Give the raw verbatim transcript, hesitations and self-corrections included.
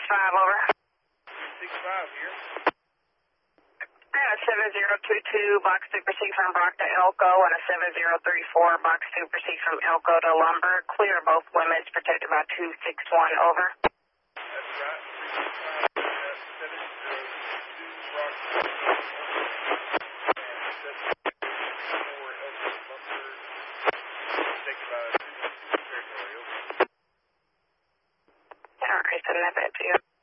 five, over. six five here. I got a seven zero two two, box two, proceed from Brock to Elko, and a seven zero three four, box two, proceed from Elko to Lumber. Clear both limits, protected by two six one, over. That's right. six five, seven zero two, Brock. Alright, send that back to you.